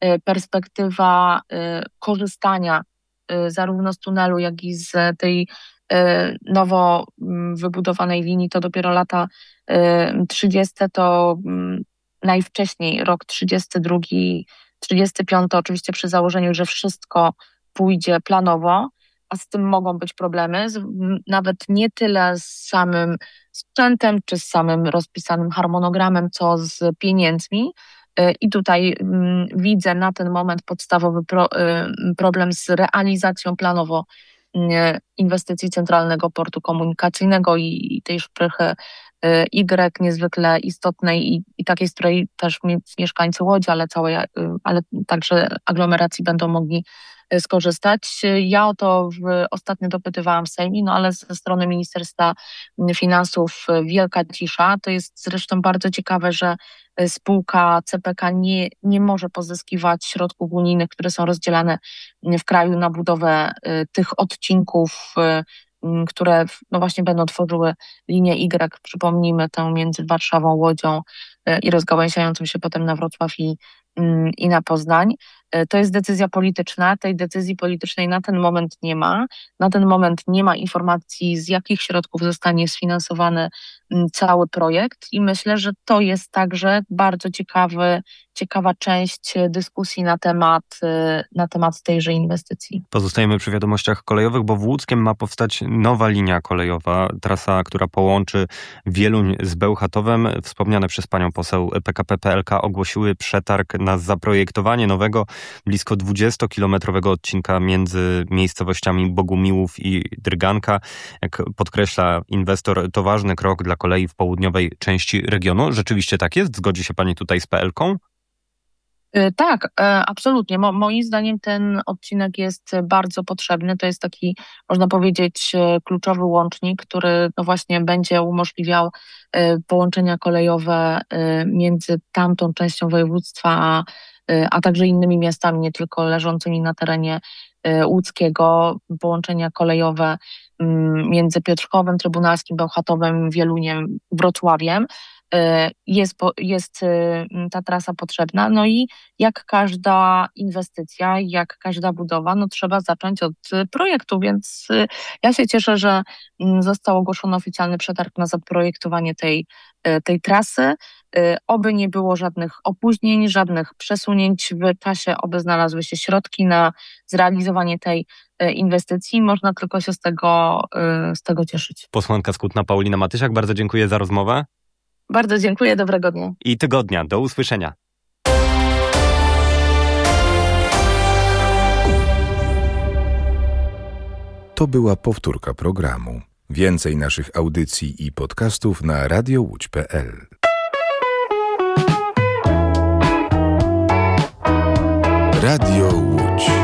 perspektywa korzystania zarówno z tunelu, jak i z tej nowo wybudowanej linii to dopiero lata 30, to najwcześniej rok 32, 35, oczywiście przy założeniu, że wszystko pójdzie planowo, a z tym mogą być problemy, nawet nie tyle z samym sprzętem, czy z samym rozpisanym harmonogramem, co z pieniędzmi. I tutaj widzę na ten moment podstawowy problem z realizacją planowo inwestycji Centralnego Portu Komunikacyjnego i tej szprychy Y niezwykle istotnej i takiej, z której też mieszkańcy Łodzi, ale także aglomeracji będą mogli skorzystać. Ja o to ostatnio dopytywałam w Sejmie, ale ze strony Ministerstwa Finansów wielka cisza. To jest zresztą bardzo ciekawe, że spółka CPK nie może pozyskiwać środków unijnych, które są rozdzielane w kraju na budowę tych odcinków, które właśnie będą tworzyły linię Y, przypomnijmy tę między Warszawą, Łodzią i rozgałęziającą się potem na Wrocław i na Poznań. To jest decyzja polityczna. Tej decyzji politycznej na ten moment nie ma. Na ten moment nie ma informacji, z jakich środków zostanie sfinansowany cały projekt i myślę, że to jest także bardzo ciekawa część dyskusji na temat tejże inwestycji. Pozostajemy przy wiadomościach kolejowych, bo w Łódzkiem ma powstać nowa linia kolejowa, trasa, która połączy Wieluń z Bełchatowem. Wspomniane przez panią poseł PKP PLK ogłosiły przetarg na zaprojektowanie nowego, blisko 20-kilometrowego odcinka między miejscowościami Bogumiłów i Drganka. Jak podkreśla inwestor, to ważny krok dla kolei w południowej części regionu. Rzeczywiście tak jest? Zgodzi się pani tutaj z PLK-ą? Tak, absolutnie. Moim zdaniem ten odcinek jest bardzo potrzebny. To jest taki, można powiedzieć, kluczowy łącznik, który właśnie będzie umożliwiał połączenia kolejowe między tamtą częścią województwa, a także innymi miastami, nie tylko leżącymi na terenie łódzkiego, połączenia kolejowe między Piotrkowem, Trybunalskim, Bełchatowem, Wieluniem, Wrocławiem. Jest ta trasa potrzebna. No i jak każda inwestycja, jak każda budowa, trzeba zacząć od projektu, więc ja się cieszę, że został ogłoszony oficjalny przetarg na zaprojektowanie tej trasy. Oby nie było żadnych opóźnień, żadnych przesunięć w czasie, oby znalazły się środki na zrealizowanie tej inwestycji. Można tylko się z tego cieszyć. Posłanka z Kutna Paulina Matysiak, bardzo dziękuję za rozmowę. Bardzo dziękuję, dobrego dnia. I tygodnia, do usłyszenia. To była powtórka programu. Więcej naszych audycji i podcastów na radiołódź.pl. Radio